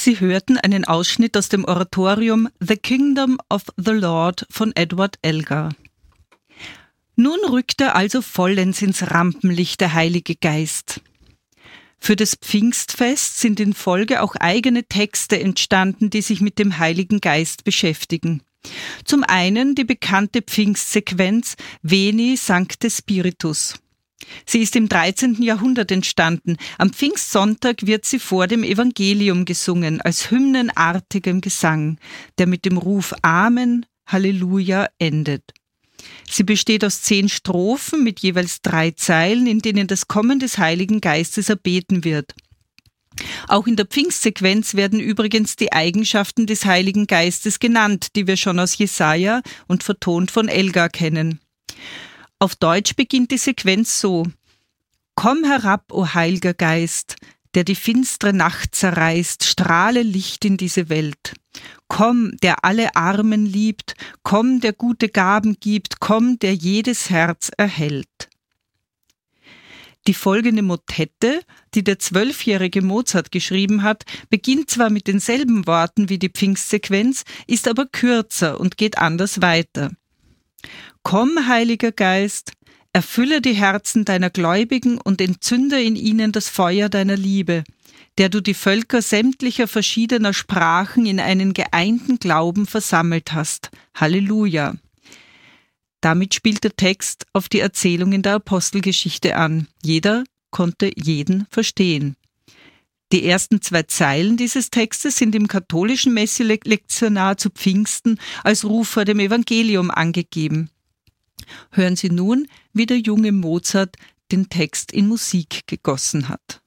Sie hörten einen Ausschnitt aus dem Oratorium The Kingdom of the Lord von Edward Elgar. Nun rückt er also vollends ins Rampenlicht der Heilige Geist. Für das Pfingstfest sind in Folge auch eigene Texte entstanden, die sich mit dem Heiligen Geist beschäftigen. Zum einen die bekannte Pfingstsequenz Veni Sancte Spiritus. Sie ist im 13. Jahrhundert entstanden. Am Pfingstsonntag wird sie vor dem Evangelium gesungen, als hymnenartigem Gesang, der mit dem Ruf Amen, Halleluja endet. Sie besteht aus 10 Strophen mit jeweils 3 Zeilen, in denen das Kommen des Heiligen Geistes erbeten wird. Auch in der Pfingstsequenz werden übrigens die Eigenschaften des Heiligen Geistes genannt, die wir schon aus Jesaja und vertont von Elgar kennen. Auf Deutsch beginnt die Sequenz so: Komm herab, o Heiliger Geist, der die finstere Nacht zerreißt, strahle Licht in diese Welt. Komm, der alle Armen liebt, komm, der gute Gaben gibt, komm, der jedes Herz erhält. Die folgende Motette, die der 12-jährige Mozart geschrieben hat, beginnt zwar mit denselben Worten wie die Pfingstsequenz, ist aber kürzer und geht anders weiter. Komm, Heiliger Geist, erfülle die Herzen deiner Gläubigen und entzünde in ihnen das Feuer deiner Liebe, der du die Völker sämtlicher verschiedener Sprachen in einen geeinten Glauben versammelt hast. Halleluja! Damit spielt der Text auf die Erzählung in der Apostelgeschichte an. Jeder konnte jeden verstehen. Die ersten 2 Zeilen dieses Textes sind im katholischen Messelektionar zu Pfingsten als Ruf vor dem Evangelium angegeben. Hören Sie nun, wie der junge Mozart den Text in Musik gegossen hat.